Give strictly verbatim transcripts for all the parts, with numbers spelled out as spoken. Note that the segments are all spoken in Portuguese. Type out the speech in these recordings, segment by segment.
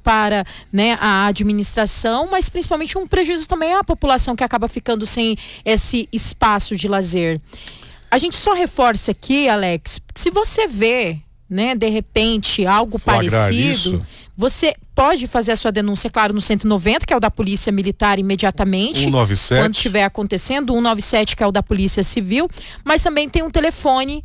para, né, a administração, mas principalmente um prejuízo também à população que acaba ficando sem esse espaço de lazer. A gente só reforça aqui, Alex, se você vê, né, de repente algo Flagrar parecido, isso. você pode fazer a sua denúncia, claro, no cento e noventa, que é o da Polícia Militar, imediatamente. cento e noventa e sete. Quando estiver acontecendo, cento e noventa e sete, que é o da Polícia Civil, mas também tem um telefone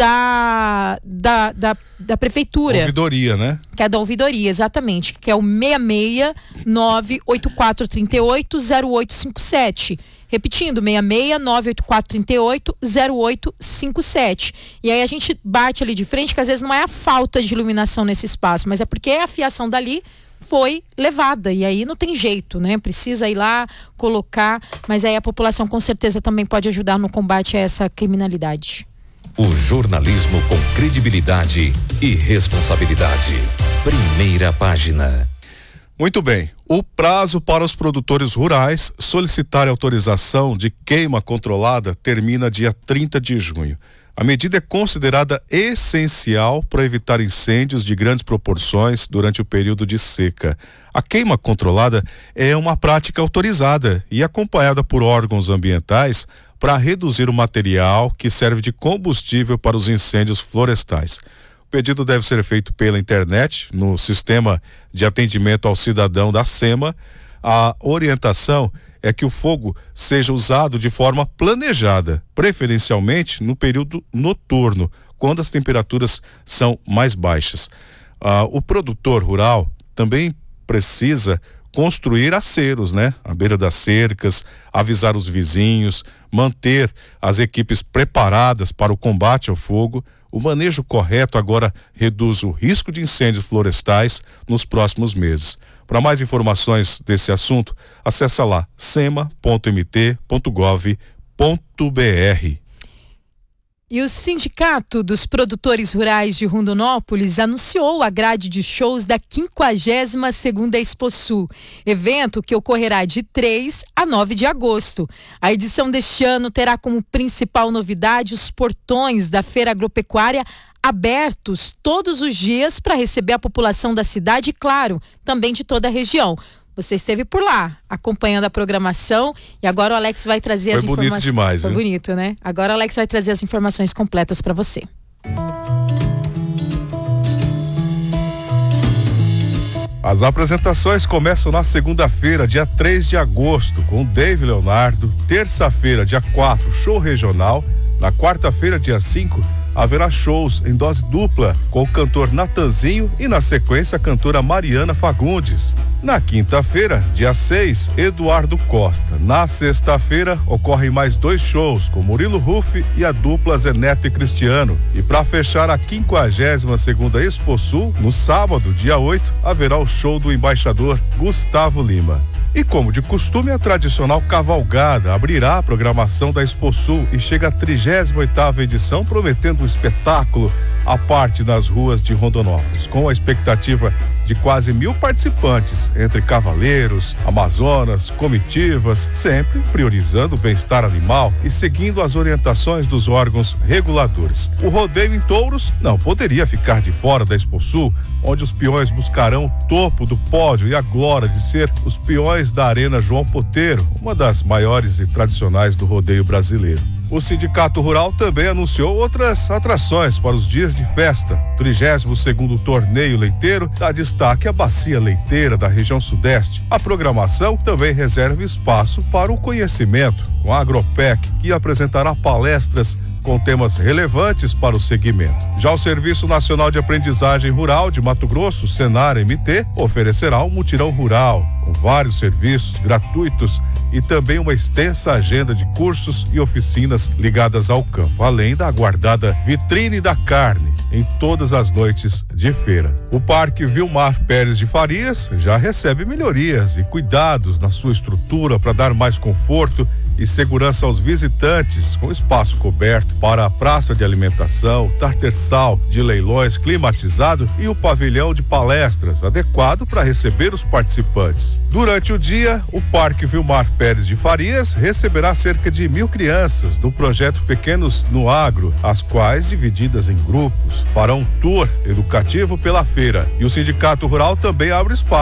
da, da, da, da Prefeitura. Ouvidoria, né? Que é da ouvidoria, exatamente, que é o seis seis nove oito quatro três oito zero oito cinco sete. Repetindo, seis seis nove oito quatro três oito zero oito cinco sete. E aí a gente bate ali de frente, que às vezes não é a falta de iluminação nesse espaço, mas é porque a fiação dali foi levada, e aí não tem jeito, né? Precisa ir lá, colocar, mas aí a população com certeza também pode ajudar no combate a essa criminalidade. O jornalismo com credibilidade e responsabilidade. Primeira página. Muito bem. O prazo para os produtores rurais solicitarem autorização de queima controlada termina dia trinta de junho. A medida é considerada essencial para evitar incêndios de grandes proporções durante o período de seca. A queima controlada é uma prática autorizada e acompanhada por órgãos ambientais para reduzir o material que serve de combustível para os incêndios florestais. O pedido deve ser feito pela internet, no Sistema de Atendimento ao Cidadão da SEMA. A orientação é que o fogo seja usado de forma planejada, preferencialmente no período noturno, quando as temperaturas são mais baixas. Ah, o produtor rural também precisa construir aceros, né? À beira das cercas, avisar os vizinhos, manter as equipes preparadas para o combate ao fogo. O manejo correto agora reduz o risco de incêndios florestais nos próximos meses. Para mais informações desse assunto, acessa lá sema ponto m t ponto gov ponto b r. E o Sindicato dos Produtores Rurais de Rondonópolis anunciou a grade de shows da quinquagésima segunda Exposul, evento que ocorrerá de três a nove de agosto. A edição deste ano terá como principal novidade os portões da Feira Agropecuária abertos todos os dias para receber a população da cidade e, claro, também de toda a região. Você esteve por lá, acompanhando a programação, e agora o Alex vai trazer Foi as informações. Foi bonito demais, Foi viu? bonito, né? Agora o Alex vai trazer as informações completas para você. As apresentações começam na segunda-feira, dia três de agosto, com Dave Leonardo. Terça-feira, dia quatro, show regional. Na quarta-feira, dia cinco, haverá shows em dose dupla com o cantor Natanzinho e, na sequência, a cantora Mariana Fagundes. Na quinta-feira, dia seis, Eduardo Costa. Na sexta-feira, ocorrem mais dois shows com Murilo Ruff e a dupla Zé Neto e Cristiano. E para fechar a quinquagésima segunda Exposul, no sábado, dia oito, haverá o show do embaixador Gustavo Lima. E como de costume, a tradicional cavalgada abrirá a programação da Exposul e chega à trigésima oitava edição, prometendo um espetáculo à parte nas ruas de Rondonópolis, com a expectativa de quase mil participantes, entre cavaleiros, amazonas, comitivas, sempre priorizando o bem-estar animal e seguindo as orientações dos órgãos reguladores. O rodeio em touros não poderia ficar de fora da Exposul, onde os peões buscarão o topo do pódio e a glória de ser os peões da Arena João Poteiro, uma das maiores e tradicionais do rodeio brasileiro. O Sindicato Rural também anunciou outras atrações para os dias de festa. trigésimo segundo Torneio Leiteiro dá destaque à Bacia Leiteira da região sudeste. A programação também reserva espaço para o conhecimento, com a Agropec, que apresentará palestras com temas relevantes para o segmento. Já o Serviço Nacional de Aprendizagem Rural de Mato Grosso, Senar M T, oferecerá um mutirão rural, com vários serviços gratuitos e também uma extensa agenda de cursos e oficinas ligadas ao campo, além da aguardada Vitrine da Carne em todas as noites de feira. O Parque Vilmar Pérez de Farias já recebe melhorias e cuidados na sua estrutura para dar mais conforto e segurança aos visitantes, com espaço coberto para a praça de alimentação, tartersal de leilões climatizado e o pavilhão de palestras adequado para receber os participantes. Durante o dia, o Parque Vilmar Pérez de Farias receberá cerca de mil crianças do projeto Pequenos no Agro, as quais, divididas em grupos, farão um tour educativo pela feira. E o Sindicato Rural também abre espaço